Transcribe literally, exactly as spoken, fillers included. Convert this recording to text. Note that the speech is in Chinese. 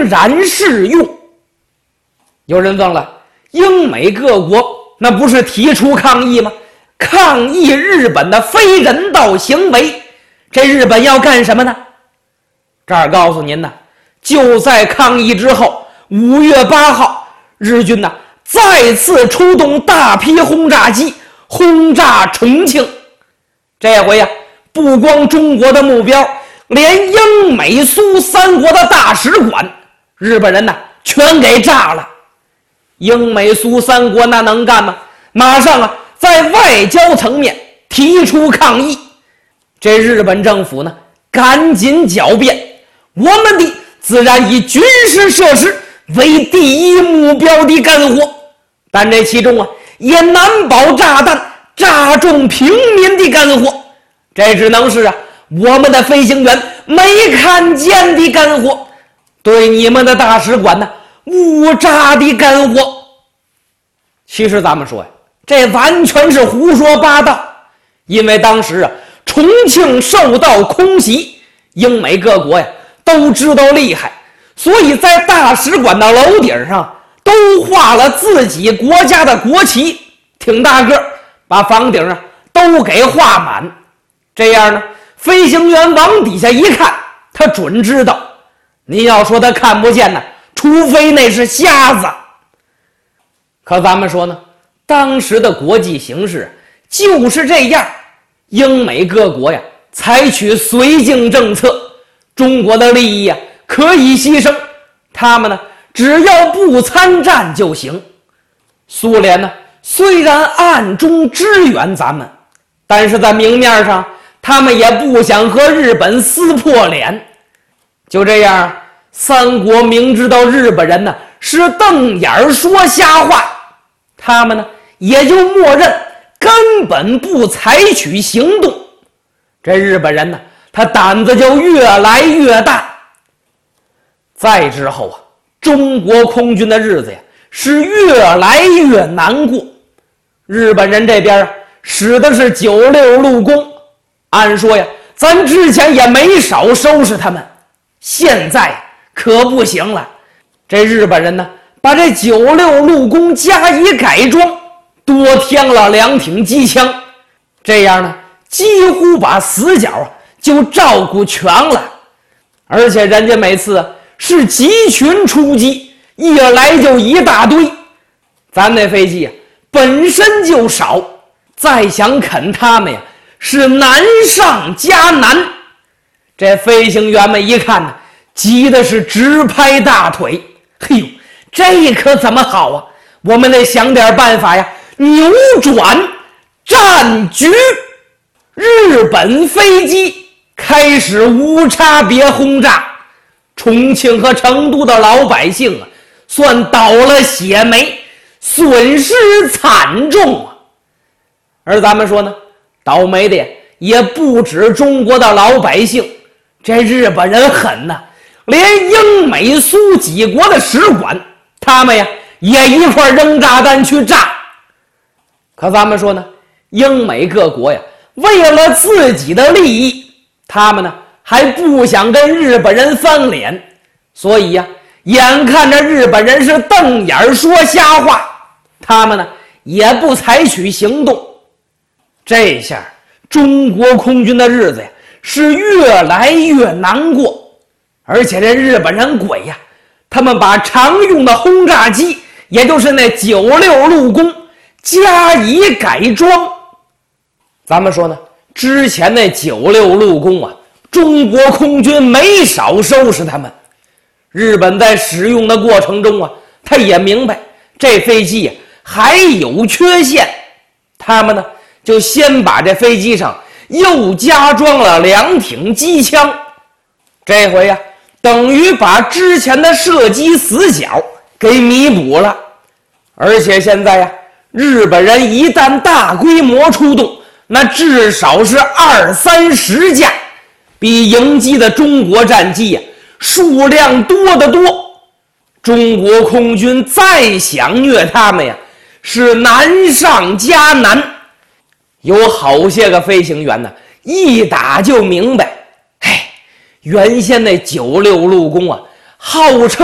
然适用。有人问了，英美各国那不是提出抗议吗？抗议日本的非人道行为，这日本要干什么呢？这儿告诉您呢，就在抗议之后，五月八号，日军呢再次出动大批轰炸机轰炸重庆。这回呀、啊，不光中国的目标，连英美苏三国的大使馆，日本人呢全给炸了。英美苏三国那能干吗？马上啊，在外交层面提出抗议。这日本政府呢，赶紧狡辩，我们的自然以军事设施为第一目标的干活，但这其中啊，也难保炸弹炸中平民的干活，这只能是啊，我们的飞行员没看见的干活，对你们的大使馆呢，误炸的干活。其实咱们说呀，这完全是胡说八道，因为当时啊，重庆受到空袭，英美各国呀都知道厉害，所以在大使馆的楼顶上都画了自己国家的国旗，挺大个，把房顶啊都给画满。这样呢，飞行员往底下一看，他准知道。您要说他看不见呢，除非那是瞎子。可咱们说呢，当时的国际形势就是这样，英美各国呀采取绥靖政策，中国的利益啊可以牺牲，他们呢只要不参战就行。苏联呢虽然暗中支援咱们，但是在明面上他们也不想和日本撕破脸。就这样，三国明知道日本人呢是瞪眼说瞎话，他们呢也就默认根本不采取行动。这日本人呢他胆子就越来越大。再之后啊，中国空军的日子呀是越来越难过。日本人这边啊使的是九六路攻，按说呀咱之前也没少收拾他们，现在可不行了。这日本人呢把这九六路攻加以改装，多添了两挺机枪，这样呢几乎把死角啊就照顾全了。而且人家每次是集群出击，一来就一大堆，咱那飞机啊本身就少，再想啃他们呀是难上加难。这飞行员们一看呢，急的是直拍大腿，嘿呦，这可怎么好啊，我们得想点办法呀，扭转战局。日本飞机开始无差别轰炸，重庆和成都的老百姓啊算倒了血霉，损失惨重啊。而咱们说呢，倒霉的也不止中国的老百姓，这日本人狠呐，连英美苏几国的使馆他们呀也一块扔炸弹去炸。可咱们说呢，英美各国呀为了自己的利益，他们呢还不想跟日本人翻脸，所以呀眼看着日本人是瞪眼说瞎话，他们呢也不采取行动。这下中国空军的日子呀是越来越难过。而且这日本人鬼呀，他们把常用的轰炸机，也就是那九六路攻加以改装。咱们说呢，之前那九六路攻啊，中国空军没少收拾他们。日本在使用的过程中啊，他也明白这飞机啊还有缺陷，他们呢就先把这飞机上又加装了两挺机枪。这回呀、啊等于把之前的射击死角给弥补了。而且现在呀、啊，日本人一旦大规模出动，那至少是二三十架，比迎击的中国战机呀、啊、数量多得多。中国空军再想虐他们呀，是难上加难。有好些个飞行员呢，一打就明白，哎，原先那九六路攻啊，号称